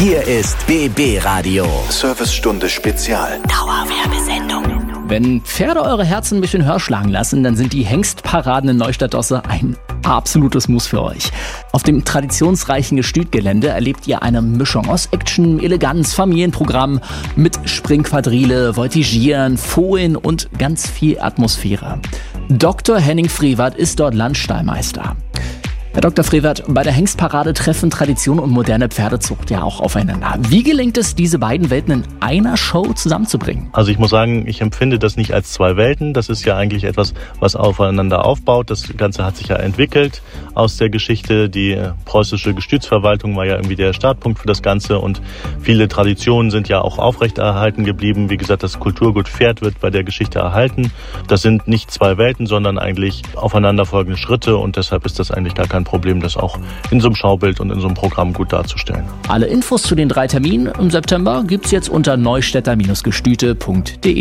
Hier ist BB Radio. Servicestunde Spezial. Dauerwerbesendung. Wenn Pferde eure Herzen ein bisschen höher schlagen lassen, dann sind die Hengstparaden in Neustadt-Dosse ein absolutes Muss für euch. Auf dem traditionsreichen Gestütgelände erlebt ihr eine Mischung aus Action, Eleganz, Familienprogramm mit Springquadrille, Voltigieren, Fohlen und ganz viel Atmosphäre. Dr. Henning Frevert ist dort Landstallmeister. Herr Dr. Frevert, bei der Hengstparade treffen Tradition und moderne Pferdezucht ja auch aufeinander. Wie gelingt es, diese beiden Welten in einer Show zusammenzubringen? Also ich muss sagen, ich empfinde das nicht als zwei Welten. Das ist ja eigentlich etwas, was aufeinander aufbaut. Das Ganze hat sich ja entwickelt aus der Geschichte. Die preußische Gestütsverwaltung war ja irgendwie der Startpunkt für das Ganze. Und viele Traditionen sind ja auch aufrechterhalten geblieben. Wie gesagt, das Kulturgut Pferd wird bei der Geschichte erhalten. Das sind nicht zwei Welten, sondern eigentlich aufeinanderfolgende Schritte. Und deshalb ist das eigentlich gar kein Problem, das auch in so einem Schaubild und in so einem Programm gut darzustellen. Alle Infos zu den 3 Terminen im September gibt's jetzt unter neustädter-gestüte.de.